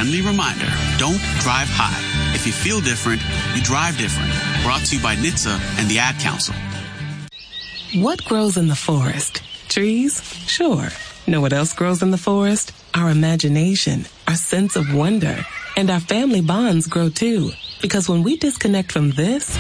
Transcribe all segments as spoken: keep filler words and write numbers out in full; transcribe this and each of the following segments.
friendly reminder, don't drive high. If you feel different, you drive different. Brought to you by N H T S A and the Ad Council. What grows in the forest? Trees? Sure. Know what else grows in the forest? Our imagination, our sense of wonder, and our family bonds grow too. Because when we disconnect from this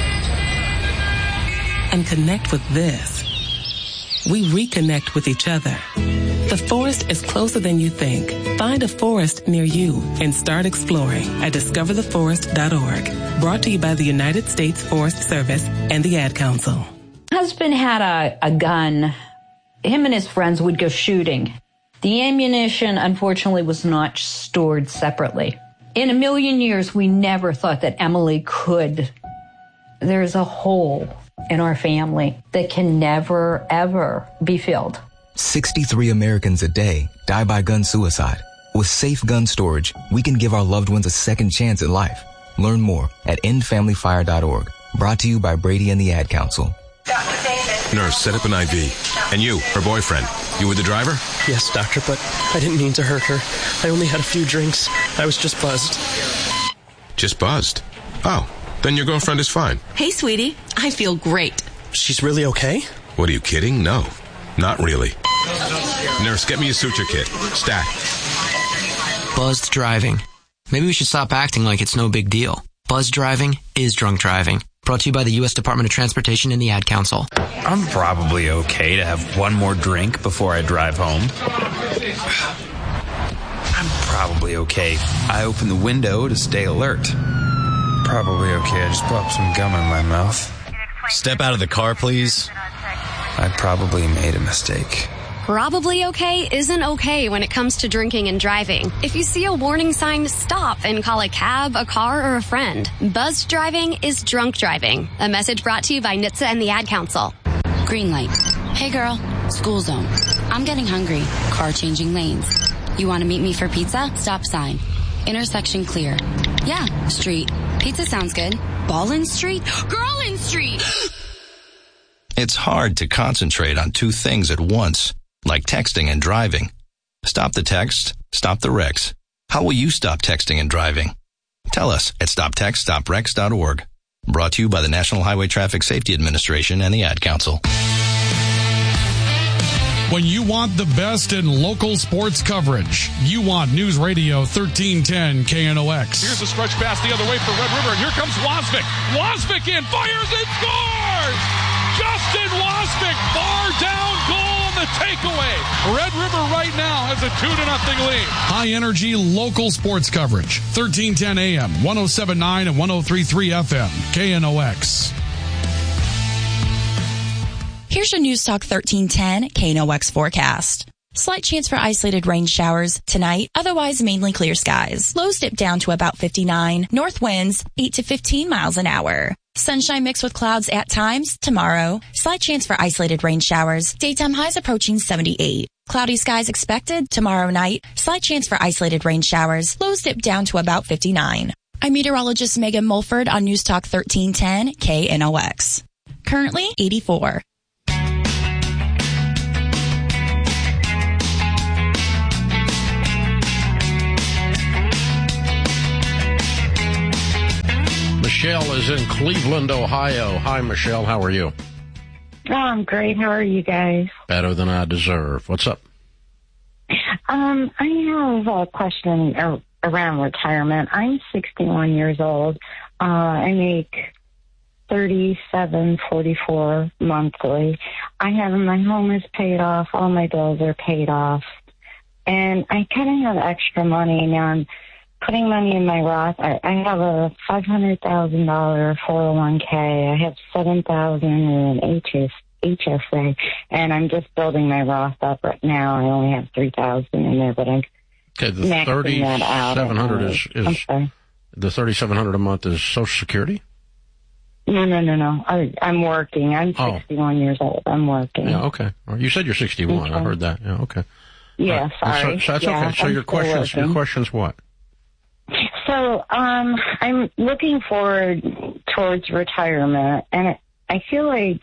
and connect with this, we reconnect with each other. The forest is closer than you think. Find a forest near you and start exploring at discover the forest dot org. Brought to you by the United States Forest Service and the Ad Council. Husband had a, a gun. Him and his friends would go shooting. The ammunition, unfortunately, was not stored separately. In a million years, we never thought that Emily could. There's a hole in our family that can never, ever be filled. sixty-three Americans a day die by gun suicide. With safe gun storage, we can give our loved ones a second chance at life. Learn more at end family fire dot org. Brought to you by Brady and the Ad Council. Nurse, set up an I V. And you, her boyfriend, you were the driver? Yes, doctor, but I didn't mean to hurt her. I only had a few drinks. I was just buzzed. Just buzzed? Oh, then your girlfriend is fine. Hey, sweetie. I feel great. She's really okay? What, are you kidding? No, not really. Nurse, get me a suture kit. Stat. Buzzed driving. Maybe we should stop acting like it's no big deal. Buzzed driving is drunk driving. Brought to you by the U S Department of Transportation and the Ad Council. I'm probably okay to have one more drink before I drive home. I'm probably okay. I open the window to stay alert. Probably okay. I just popped some gum in my mouth. Step out of the car, please. I probably made a mistake. Probably okay isn't okay when it comes to drinking and driving. If you see a warning sign, stop and call a cab, a car, or a friend. Buzzed driving is drunk driving. A message brought to you by N H T S A and the Ad Council. Green light. Hey girl, school zone. I'm getting hungry. Car changing lanes. You want to meet me for pizza? Stop sign. Intersection clear. Yeah, street. Pizza sounds good. Ballin Street? Girlin Street! It's hard to concentrate on two things at once, like texting and driving. Stop the text, stop the wrecks. How will you stop texting and driving? Tell us at stop text stop wrecks dot org. Brought to you by the National Highway Traffic Safety Administration and the Ad Council. When you want the best in local sports coverage, you want News Radio thirteen ten K N O X. Here's a stretch pass the other way for Red River, and here comes Wasvik. Wasvik in, fires and scores! Justin Wasvik, bar down goal on the takeaway. Red River right now has a two to nothing lead. High energy local sports coverage. thirteen ten A M, one oh seven point nine and one oh three point three F M. K N O X. Here's your News Talk thirteen ten K N O X forecast. Slight chance for isolated rain showers tonight, otherwise mainly clear skies. Lows dip down to about fifty-nine. North winds eight to fifteen miles an hour. Sunshine mixed with clouds at times tomorrow. Slight chance for isolated rain showers. Daytime highs approaching seventy-eight. Cloudy skies expected tomorrow night. Slight chance for isolated rain showers. Lows dip down to about fifty-nine. I'm meteorologist Megan Mulford on News Talk thirteen ten K N O X. Currently eighty-four. Michelle is in Cleveland, Ohio. Hi, Michelle. How are you? Oh, I'm great. How are you guys? Better than I deserve. What's up? Um, I have a question around retirement. I'm sixty-one years old. Uh, I make thirty-seven forty-four monthly. I have my home is paid off. All my bills are paid off, and I kind of have extra money now. I'm putting money in my Roth. I, I have a five hundred thousand dollars four oh one k. I have seven thousand dollars in H S, H S A, and I'm just building my Roth up right now. I only have three thousand dollars in there, but I'm okay, the maxing that out. thirty-seven hundred is, is the thirty-seven hundred a month is Social Security? No, no, no, no. I, I'm working. I'm oh. sixty-one years old. I'm working. Yeah, okay. You said you're sixty-one. Okay. I heard that. Yeah, okay. Yeah, right. sorry. So, so that's yeah, okay. So I'm your questions, working. your question's what? So, um, I'm looking forward towards retirement, and I feel like,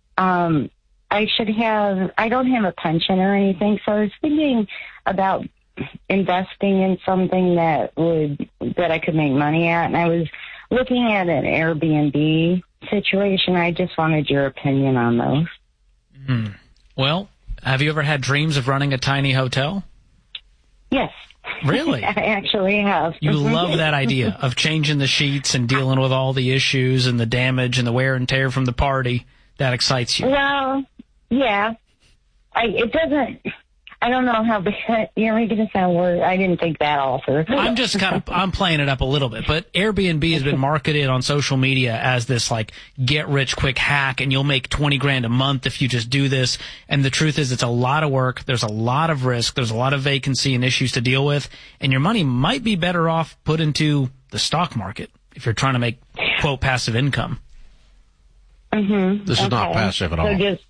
um, I should have, I don't have a pension or anything, so I was thinking about investing in something that would that I could make money at, and I was looking at an Airbnb situation. I just wanted your opinion on those. Hmm. Well, have you ever had dreams of running a tiny hotel? Yes. Really? I actually have. You love that idea of changing the sheets and dealing with all the issues and the damage and the wear and tear from the party. That excites you. Well, yeah. I, it doesn't... I don't know how... You're making it sound weird. I didn't think that all through. I'm just kind of... I'm playing it up a little bit. But Airbnb has been marketed on social media as this, like, get-rich-quick hack, and you'll make twenty grand a month if you just do this. And the truth is, it's a lot of work. There's a lot of risk. There's a lot of vacancy and issues to deal with. And your money might be better off put into the stock market if you're trying to make, quote, passive income. Mm-hmm. This is okay. not passive at all. So just...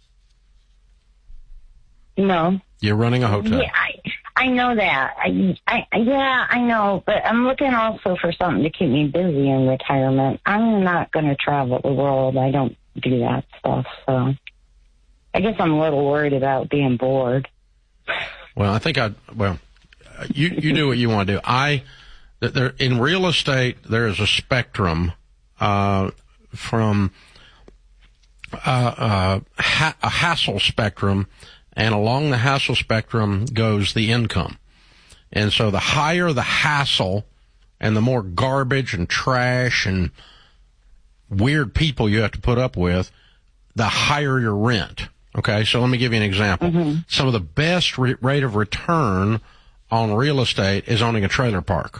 No. You're running a hotel. Yeah, I, I know that. I, I, yeah, I know, but I'm looking also for something to keep me busy in retirement. I'm not going to travel the world. I don't do that stuff, so I guess I'm a little worried about being bored. Well, I think I, well, you, you do what you want to do. I, there, in real estate, there is a spectrum, uh, from, uh, uh, ha- a hassle spectrum. And along the hassle spectrum goes the income. And so the higher the hassle and the more garbage and trash and weird people you have to put up with, the higher your rent. Okay, so let me give you an example. Mm-hmm. Some of the best re- rate of return on real estate is owning a trailer park.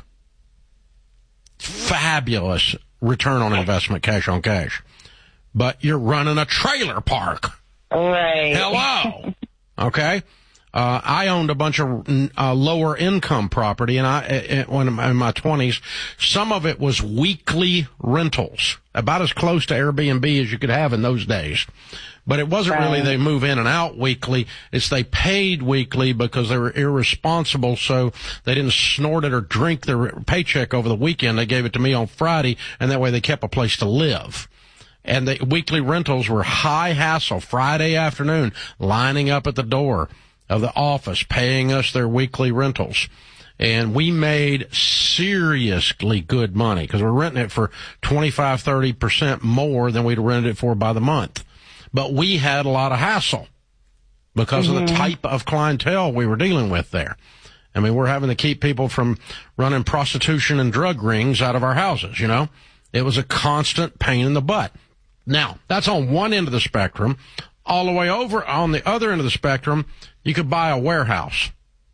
Fabulous return on investment, cash on cash. But you're running a trailer park. Right. Hello. Okay, uh, I owned a bunch of uh, lower income property, and I, uh, when in my twenties, some of it was weekly rentals, about as close to Airbnb as you could have in those days. But it wasn't really they move in and out weekly. It's they paid weekly because they were irresponsible, so they didn't snort it or drink their paycheck over the weekend. They gave it to me on Friday, and that way they kept a place to live. And the weekly rentals were high hassle, Friday afternoon, lining up at the door of the office, paying us their weekly rentals. And we made seriously good money because we're renting it for twenty-five, thirty percent more than we'd rented it for by the month. But we had a lot of hassle because mm-hmm. of the type of clientele we were dealing with there. I mean, we're having to keep people from running prostitution and drug rings out of our houses, you know. It was a constant pain in the butt. Now, that's on one end of the spectrum. All the way over on the other end of the spectrum, you could buy a warehouse.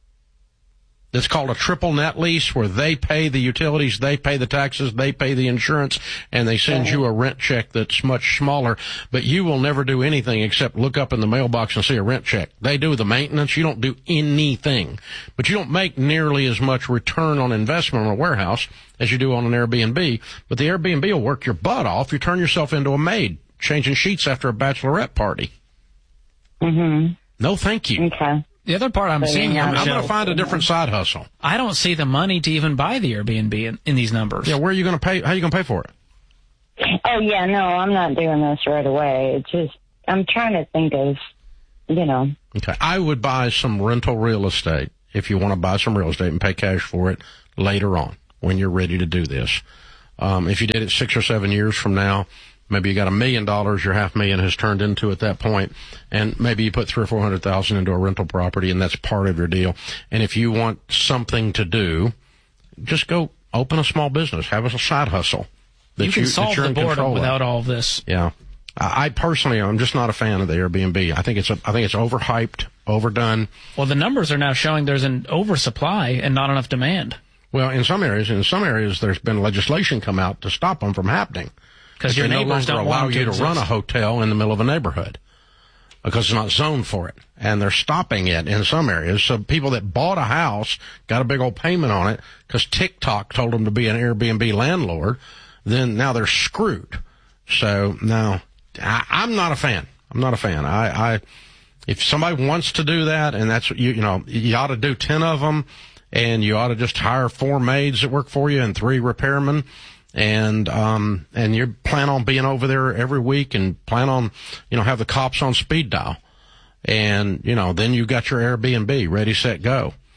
It's called a triple net lease where they pay the utilities, they pay the taxes, they pay the insurance, and they send you a rent check that's much smaller. But you will never do anything except look up in the mailbox and see a rent check. They do the maintenance. You don't do anything. But you don't make nearly as much return on investment on a warehouse as you do on an Airbnb. But the Airbnb will work your butt off. You turn yourself into a maid, changing sheets after a bachelorette party. Mm-hmm. No, thank you. Okay. The other part I'm seeing here, I'm Michelle, going to find a different side hustle. I don't see the money to even buy the Airbnb in, in these numbers. Yeah, where are you going to pay? How are you going to pay for it? Oh, yeah, no, I'm not doing this right away. It's just, I'm trying to think of, you know. Okay, I would buy some rental real estate if you want to buy some real estate and pay cash for it later on when you're ready to do this. Um, if you did it six or seven years from now, maybe you got a million dollars, your half million has turned into at that point, and maybe you put three or four hundred thousand into a rental property, and that's part of your deal. And if you want something to do, just go open a small business, have a side hustle. That you can you, solve the boredom without all of this. Yeah, I, I personally, I'm just not a fan of the Airbnb. I think it's a, I think it's overhyped, overdone. Well, the numbers are now showing there's an oversupply and not enough demand. Well, in some areas, in some areas, there's been legislation come out to stop them from happening. Because your neighbors no don't allow want you to, to to run a hotel in the middle of a neighborhood because it's not zoned for it, and they're stopping it in some areas. So people that bought a house got a big old payment on it because TikTok told them to be an Airbnb landlord. Then now they're screwed. So now I, I'm not a fan. I'm not a fan. I, I if somebody wants to do that, and that's you, you know, you ought to do ten of them, and you ought to just hire four maids that work for you and three repairmen. And, um, and you plan on being over there every week and plan on, you know, have the cops on speed dial. And, you know, then you got your Airbnb ready, set, go.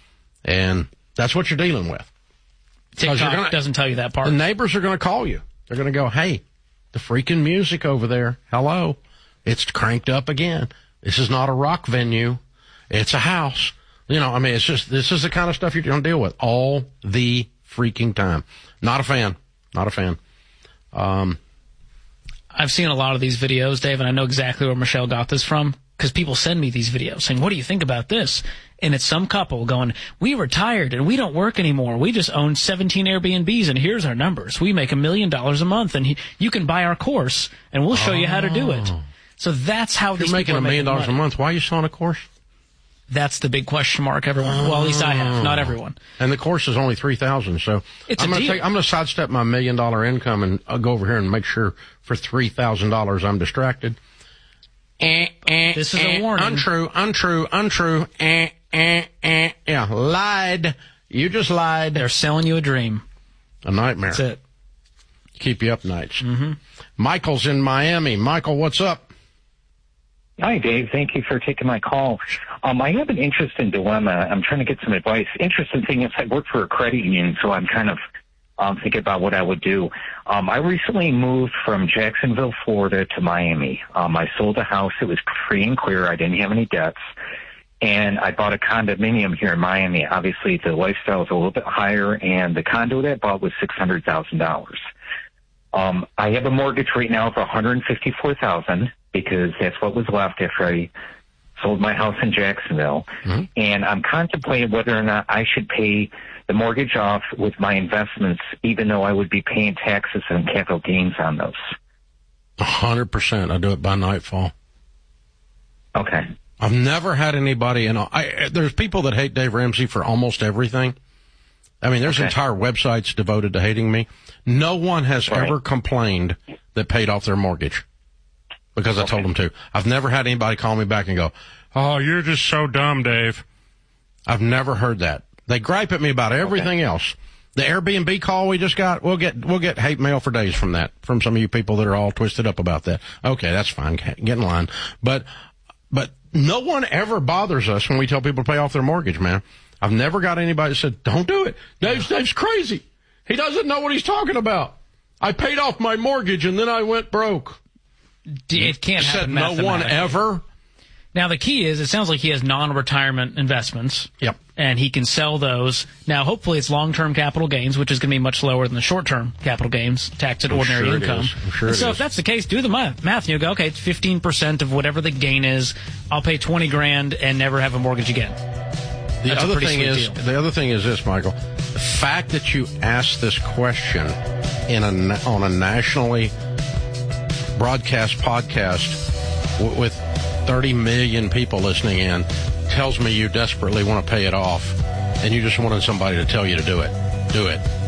And that's what you're dealing with. TikTok gonna, doesn't tell you that part. The neighbors are going to call you. They're going to go, hey, the freaking music over there, hello, it's cranked up again. This is not a rock venue. It's a house. You know, I mean, it's just, this is the kind of stuff you're going to deal with all the freaking time. Not a fan. Not a fan. Um, I've seen a lot of these videos, Dave, and I know exactly where Michelle got this from, because people send me these videos saying, what do you think about this? And it's some couple going, we retired and we don't work anymore. We just own seventeen Airbnbs and here's our numbers. We make a million dollars a month and he, you can buy our course and we'll show oh. you how to do it. So that's how these You're making people are a million making dollars money. a month. Why are you selling a course? That's the big question mark, everyone. Well, at least I have, not everyone. And the course is only three thousand dollars, so it's I'm a going to deal. take, I'm going to sidestep my million dollar income and I'll go over here and make sure for three thousand dollars I'm distracted. Eh, eh, this is eh, a warning. Untrue, untrue, untrue. Eh, eh, eh. Yeah, lied. You just lied. They're selling you a dream. A nightmare. That's it. Keep you up nights. Mm-hmm. Michael's in Miami. Michael, what's up? Hi, Dave. Thank you for taking my call. Um, I have an interesting dilemma. I'm trying to get some advice. Interesting thing is I work for a credit union, so I'm kind of um, thinking about what I would do. Um, I recently moved from Jacksonville, Florida to Miami. Um, I sold a house. It was free and clear. I didn't have any debts. And I bought a condominium here in Miami. Obviously, the lifestyle is a little bit higher, and the condo that I bought was six hundred thousand dollars. Um, I have a mortgage right now of one hundred fifty-four thousand dollars because that's what was left after I sold my house in Jacksonville. Mm-hmm. And I'm contemplating whether or not I should pay the mortgage off with my investments, even though I would be paying taxes and capital gains on those. one hundred percent. I do it by nightfall. Okay. I've never had anybody, and I, there's people that hate Dave Ramsey for almost everything. I mean, there's okay. entire websites devoted to hating me. No one has right. ever complained that paid off their mortgage because okay. I told them to. I've never had anybody call me back and go, oh, you're just so dumb, Dave. I've never heard that. They gripe at me about everything okay. else. The Airbnb call we just got, we'll get, we'll get hate mail for days from that, from some of you people that are all twisted up about that. Okay, that's fine. Get in line. But, but no one ever bothers us when we tell people to pay off their mortgage, man. I've never got anybody that said, don't do it. Dave's, Dave's crazy. He doesn't know what he's talking about. I paid off my mortgage and then I went broke. It can't happen. Said no one ever. Now, the key is, it sounds like he has non-retirement investments. Yep. And he can sell those. Now, hopefully it's long-term capital gains, which is going to be much lower than the short-term capital gains, taxed at I'm ordinary sure income. I'm sure so it if is. that's the case, do the math. math and you'll go, okay, it's fifteen percent of whatever the gain is. I'll pay twenty grand and never have a mortgage again. The That's other thing is, deal. the other thing is this, Michael. The fact that you asked this question in a, on a nationally broadcast podcast w- with thirty million people listening in tells me you desperately want to pay it off, and you just wanted somebody to tell you to do it. Do it.